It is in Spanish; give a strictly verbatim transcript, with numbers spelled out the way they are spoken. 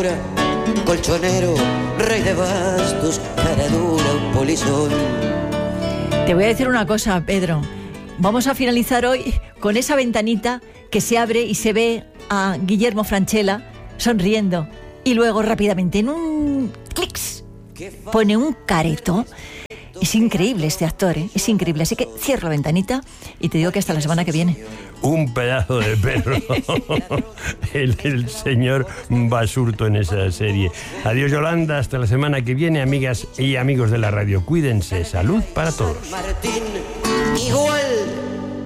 figura, colchonero, rey de bastos, cara dura, un polizón. Te voy a decir una cosa, Pedro. Vamos a finalizar hoy con esa ventanita que se abre y se ve a Guillermo Francella sonriendo. Y luego rápidamente, en un clics, pone un careto. Es increíble este actor, ¿eh? Es increíble. Así que cierro la ventanita y te digo que hasta la semana que viene. Un pedazo de perro. el, el señor Basurto en esa serie. Adiós, Yolanda. Hasta la semana que viene, amigas y amigos de la radio. Cuídense. Salud para todos. Martín, igual